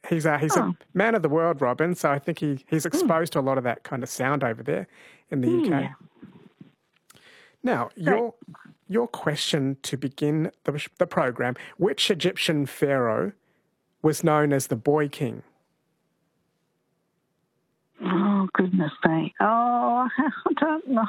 He's a man of the world, Robin, so I think he's exposed to a lot of that kind of sound over there in the UK. Now, your question to begin the program, which Egyptian pharaoh was known as the Boy King? Oh, goodness me. Oh, I don't know.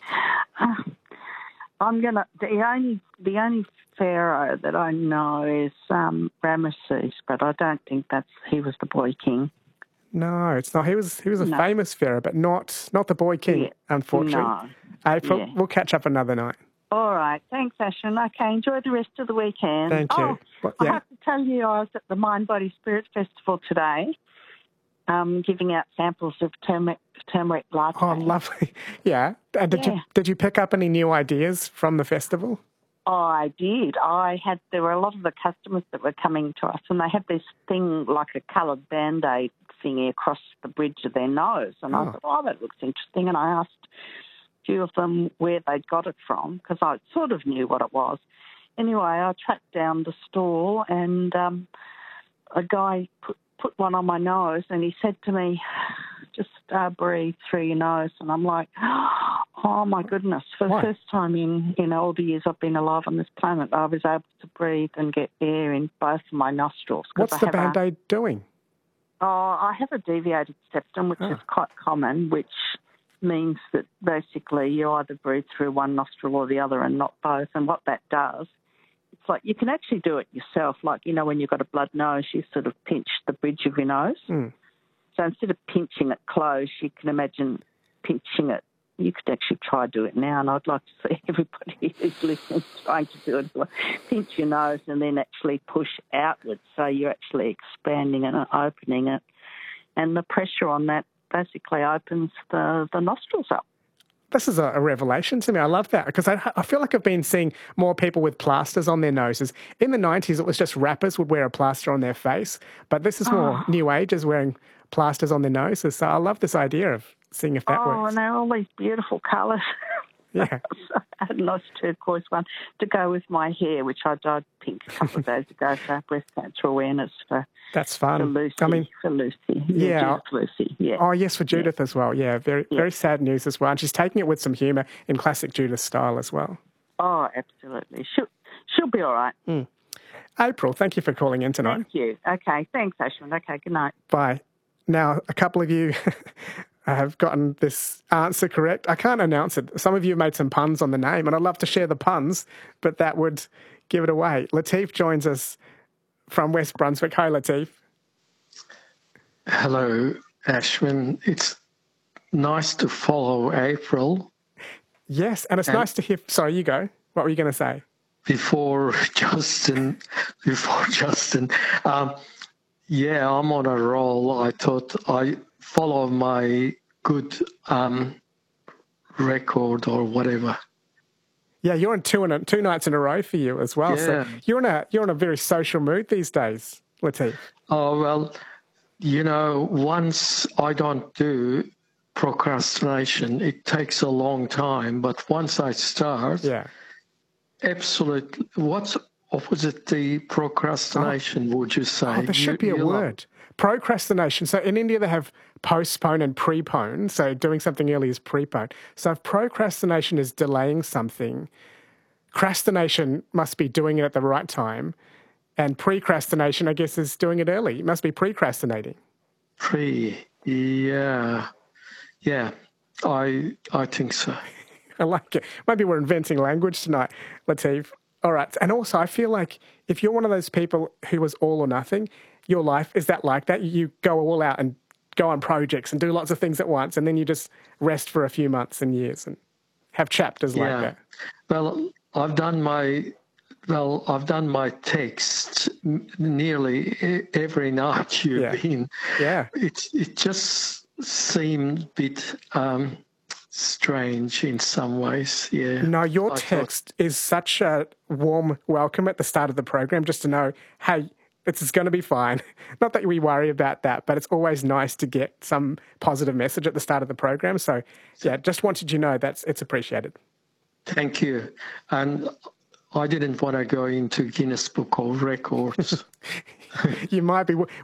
The only pharaoh that I know is Ramesses, but I don't think he was the Boy King. No, it's not. He was a famous pharaoh, but not the Boy King, unfortunately. No. April, we'll catch up another night. All right. Thanks, Ashwin. Okay, enjoy the rest of the weekend. Thank you. I have to tell you, I was at the Mind, Body, Spirit Festival today, giving out samples of turmeric latte. Oh, lovely. Yeah. And did you pick up any new ideas from the festival? Oh, I did. There were a lot of the customers that were coming to us, and they had this thing like a coloured Band-Aid thingy across the bridge of their nose. And I thought, that looks interesting. And I asked a few of them where they'd got it from, because I sort of knew what it was. Anyway, I tracked down the stall, and a guy put one on my nose, and he said to me, just breathe through your nose. And I'm like, oh, my goodness. For the first time in all the years I've been alive on this planet, I was able to breathe and get air in both of my nostrils. What's the Band-Aid doing? Oh, I have a deviated septum, which is quite common, which means that basically you either breathe through one nostril or the other and not both. And what that does, it's like you can actually do it yourself. Like, when you've got a blood nose, you sort of pinch the bridge of your nose. So instead of pinching it close, you can imagine pinching it. You could actually try to do it now, and I'd like to see everybody who's listening trying to do it. Pinch your nose and then actually push outwards, so you're actually expanding it and opening it. And the pressure on that basically opens the nostrils up. This is a revelation to me. I love that, because I feel like I've been seeing more people with plasters on their noses. In the 90s, it was just rappers would wear a plaster on their face, but this is more new agers wearing plasters on their noses. So I love this idea of seeing if that works. Oh, and they're all these beautiful colours. Yeah. So I had a nice turquoise one to go with my hair, which I dyed pink a couple of days ago for breast cancer awareness That's fun. For Lucy. For Lucy. Yeah. Lucy. Yeah. Oh, yes, for Judith as well. Yeah, very sad news as well. And she's taking it with some humour in classic Judith style as well. Oh, absolutely. She'll be all right. April, thank you for calling in tonight. Thank you. Okay, thanks, Ashwin. Okay, good night. Bye. Now, a couple of you have gotten this answer correct. I can't announce it. Some of you made some puns on the name, and I'd love to share the puns, but that would give it away. Latif joins us from West Brunswick. Hi, Latif. Hello, Ashwin. It's nice to follow April. Yes, and it's nice to hear... Sorry, you go. What were you going to say? Before Justin, yeah, I'm on a roll. I thought I follow my good record or whatever. Yeah, you're on two nights in a row for you as well. Yeah. So you're in a very social mood these days, Latif. Oh, well, once I don't do procrastination, it takes a long time. But once I start, absolutely. What's opposite the procrastination, would you say? Oh, there should be a word. Procrastination. So in India, they have postpone and prepone. So doing something early is prepone. So if procrastination is delaying something, crastination must be doing it at the right time. And precrastination, I guess, is doing it early. It must be precrastinating. Yeah, I think so. I like it. Maybe we're inventing language tonight, Latif. All right. And also, I feel like if you're one of those people who was all or nothing, your life, is that like that? You go all out and go on projects and do lots of things at once, and then you just rest for a few months and years and have chapters like that. Well, I've done my text nearly every night you've been. Yeah. It just seemed a bit strange in some ways, yeah. No, your text is such a warm welcome at the start of the program, just to know, hey, it's going to be fine. Not that we worry about that, but it's always nice to get some positive message at the start of the program. So, just wanted you to know it's appreciated. Thank you. And I didn't want to go into Guinness Book of Records. You might be.